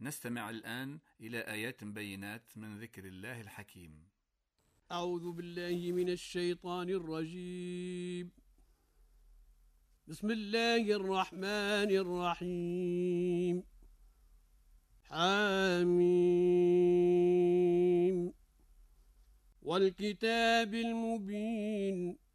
نستمع الآن إلى آيات بينات من ذكر الله الحكيم. أعوذ بالله من الشيطان الرجيم. بسم الله الرحمن الرحيم. حميم والكتاب المبين